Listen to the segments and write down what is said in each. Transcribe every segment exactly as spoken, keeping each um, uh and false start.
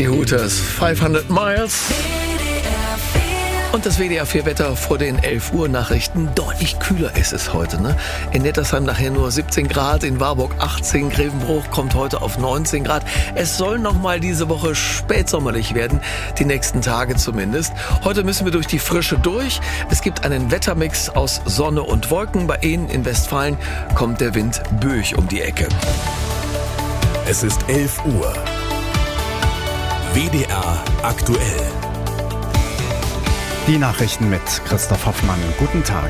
Die Hooters, fünfhundert Miles. Und das W D R vier Wetter vor den elf Uhr Nachrichten. Deutlich kühler ist es heute, ne? In Nettersheim nachher nur siebzehn Grad, in Warburg achtzehn, Grevenbruch kommt heute auf neunzehn Grad. Es soll nochmal diese Woche spätsommerlich werden, die nächsten Tage zumindest. Heute müssen wir durch die Frische durch. Es gibt einen Wettermix aus Sonne und Wolken. Bei Ihnen in Westfalen kommt der Wind böig um die Ecke. Es ist elf Uhr. W D R aktuell. Die Nachrichten mit Christoph Hoffmann. Guten Tag.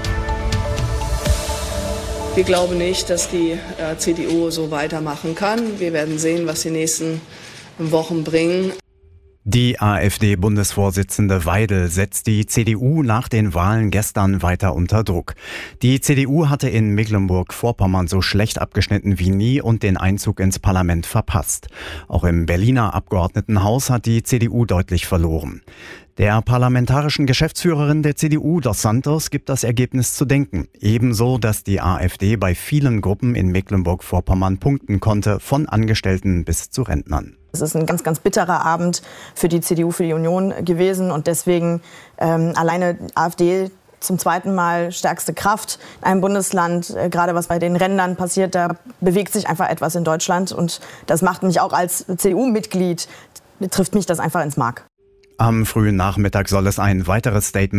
Wir glauben nicht, dass die äh, C D U so weitermachen kann. Wir werden sehen, was die nächsten Wochen bringen. Die AfD-Bundesvorsitzende Weidel setzt die C D U nach den Wahlen gestern weiter unter Druck. Die C D U hatte in Mecklenburg-Vorpommern so schlecht abgeschnitten wie nie und den Einzug ins Parlament verpasst. Auch im Berliner Abgeordnetenhaus hat die C D U deutlich verloren. Der parlamentarischen Geschäftsführerin der C D U, Dos Santos, gibt das Ergebnis zu denken. Ebenso, dass die AfD bei vielen Gruppen in Mecklenburg-Vorpommern punkten konnte, von Angestellten bis zu Rentnern. Es ist ein ganz, ganz bitterer Abend für die C D U, für die Union gewesen und deswegen ähm, alleine AfD zum zweiten Mal stärkste Kraft in einem Bundesland, äh, gerade was bei den Rändern passiert, da bewegt sich einfach etwas in Deutschland und das macht mich auch als C D U-Mitglied, trifft mich das einfach ins Mark. Am frühen Nachmittag soll es ein weiteres Statement